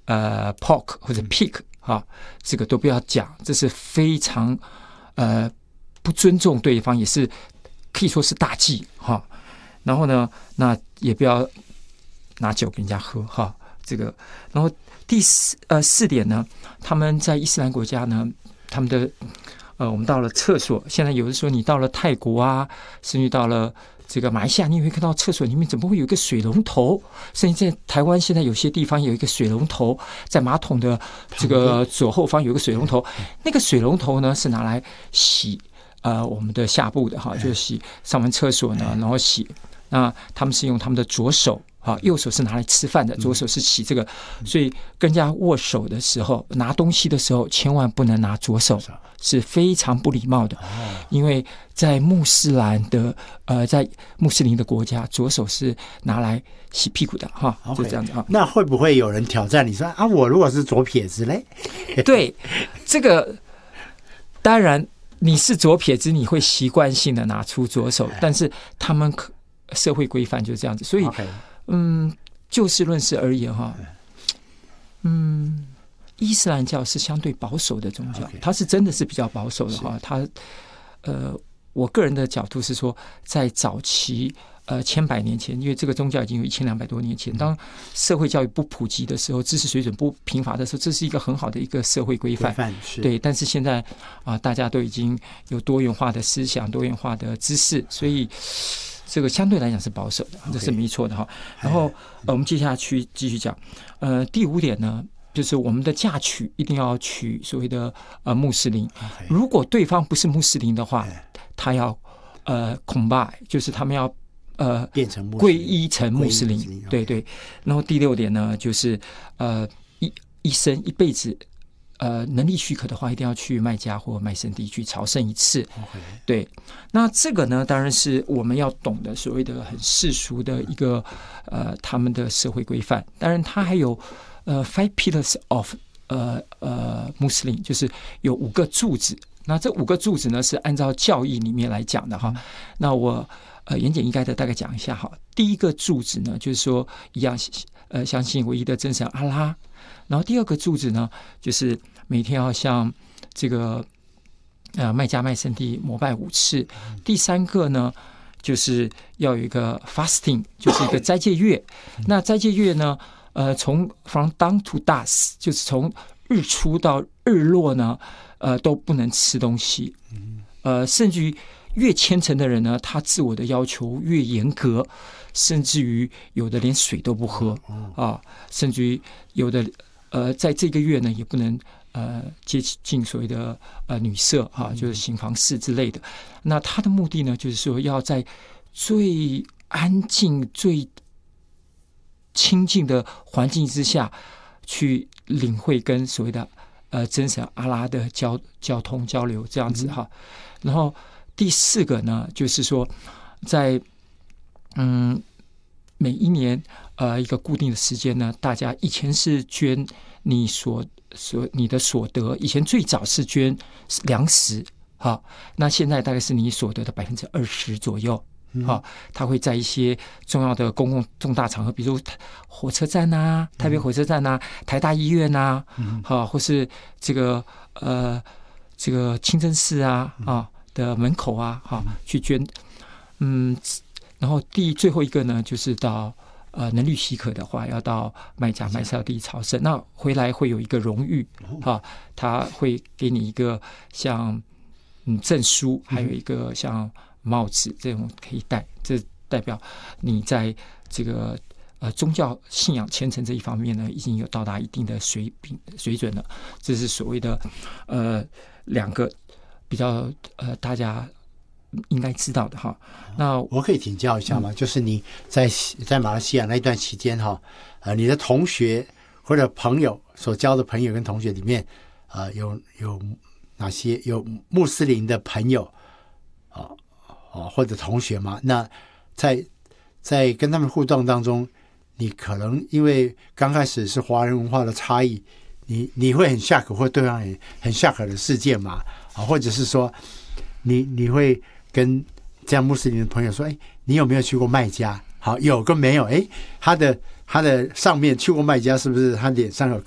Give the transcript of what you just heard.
pork 或者 pig 这个都不要讲，这是非常不尊重对方，也是可以说是大忌然后呢，那也不要拿酒给人家喝这个。然后第4点呢，他们在伊斯兰国家呢，他们的我们到了厕所，现在有的时候你到了泰国啊，甚至到了这个马来西亚，你会看到厕所里面怎么会有一个水龙头？甚至在台湾现在有些地方有一个水龙头，在马桶的这个左后方有一个水龙头，那个水龙头呢是拿来洗我们的下部的就是洗上完厕所呢，然后洗。那他们是用他们的左手右手是拿来吃饭的，左手是洗这个，所以跟人家握手的时候，拿东西的时候，千万不能拿左手，是非常不礼貌的。因为在穆斯林的国家，左手是拿来洗屁股的就这样子那会不会有人挑战你说我如果是左撇子嘞？ 对，这个当然你是左撇子，你会习惯性的拿出左手，但是他们社会规范就是这样子，所以就事论事而言伊斯兰教是相对保守的宗教，它是真的是比较保守的它我个人的角度是说，在早期千百年前，因为这个宗教已经有1200多年前，当社会教育不普及的时候，知识水准不贫乏的时候，这是一个很好的一个社会规范对。但是现在大家都已经有多元化的思想，多元化的知识，所以这个相对来讲是保守的，这是没错的然后我们接下去继续讲第5点呢，就是我们的嫁娶一定要娶所谓的穆斯林。如果对方不是穆斯林的话，他要combine，就是他们要变成皈依成穆斯林，对对。然后第6点呢，就是一生一辈子能力许可的话，一定要去麦加或麦圣地去朝圣一次。对，那这个呢，当然是我们要懂得所谓的很世俗的一个他们的社会规范。当然，它还有5 pillars of Muslim， 就是有5个柱子。那这5个柱子呢，是按照教义里面来讲的那我言简意赅的大概讲一下第一个柱子呢，就是说一样相信唯一的真神阿拉。然后第2个柱子呢，就是每天要向这个麦加麦圣地膜拜5次。第3个呢，就是要有一个 fasting， 就是一个斋戒月。那斋戒月呢，从 from dawn to dusk， 就是从日出到日落呢，都不能吃东西。甚至于越虔诚的人呢，他自我的要求越严格，甚至于有的连水都不喝甚至于有的在这个月呢，也不能接近所谓的女色就是行房事之类的。那他的目的呢，就是说要在最安静、最清静的环境之下，去领会跟所谓的真神阿拉的交通交流这样子然后第4个呢，就是说在每一年一个固定的时间呢，大家以前是捐你的所得，以前最早是捐粮食那现在大概是你所得的20%左右他会在一些重要的公共重大场合，比如火车站台北火车站台大医院或是这个清真寺的门口去捐然后最后一个呢，就是到能力许可的话，要到麦加麦圣地朝圣。那回来会有一个荣誉他会给你一个像证书，还有一个像帽子，这种可以戴，这代表你在这个宗教信仰虔诚这一方面呢，已经有到达一定的水准了。这是所谓的2个比较大家应该知道的那我可以请教一下吗？就是你在马来西亚那一段期间你的同学或者朋友所交的朋友跟同学里面有哪些有穆斯林的朋友或者同学吗？那在跟他们互动当中，你可能因为刚开始是华人文化的差异，你会很shock，或对方很shock的事件嘛？或者是说你会跟这样穆斯林的朋友说，你有没有去过麦加？好，有跟没有？他的上面去过麦加，是不是他脸上有